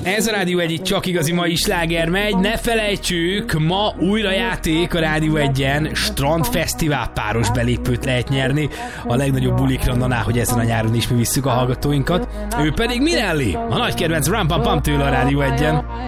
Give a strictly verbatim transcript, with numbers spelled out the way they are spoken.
Ez a Rádió egy, itt csak igazi mai sláger megy. Ne felejtsük, ma újra játék a Rádió egyen. Strandfesztivál páros belépőt lehet nyerni a legnagyobb bulikra, na, hogy ezen a nyáron is mi visszük a hallgatóinkat. Ő pedig Minelli, a nagy kedvenc Ram Pam Pam tőle a Rádió egyen.